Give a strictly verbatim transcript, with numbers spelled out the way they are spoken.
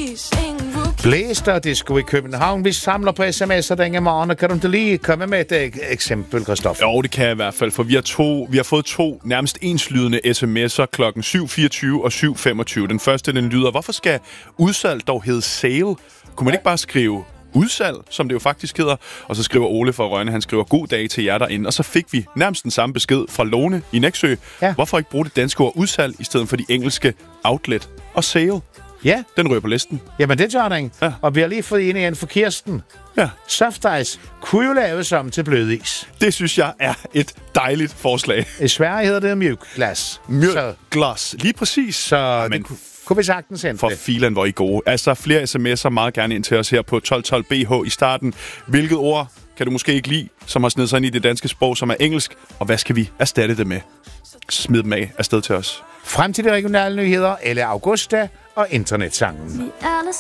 Blæster disco i København. Vi samler på sms'er denne morgen. Kan du ikke lige komme med et ek- eksempel, Christoffer? Jo, det kan jeg i hvert fald, for vi har, to, vi har fået to nærmest enslydende sms'er klokken syv fireogtyve og syv femogtyve. Den første, den lyder: hvorfor skal udsalg dog hedde sale? Kunne man ikke bare skrive udsalg, som det jo faktisk hedder? Og så skriver Ole fra Rønne, han skriver: god dag til jer derinde. Og så fik vi nærmest den samme besked fra Lone i Nexø. Ja. Hvorfor ikke bruge det danske ord udsalg i stedet for de engelske outlet og sale? Ja, Den ryger på listen. jamen det gør den. Ja. Og vi har lige fået en igen for Kirsten. Ja, Soft ice kunne jo laves om til blødis. det synes jeg er et dejligt forslag. I Sverige hedder det mjukglas. Så, Mjølglas. Lige præcis. så men det ku- kunne vi sagtens hente for det. filan, hvor I gode. Altså, flere sms'er meget gerne ind til os her på tolv tolv B H i starten. Hvilket ord kan du måske ikke lide, som har snedet sig ind i det danske sprog, som er engelsk? Og hvad skal vi erstatte det med? Smid dem af afsted til os. Frem til de regionale nyheder, Elle Augusta og internetsangen. Vi alle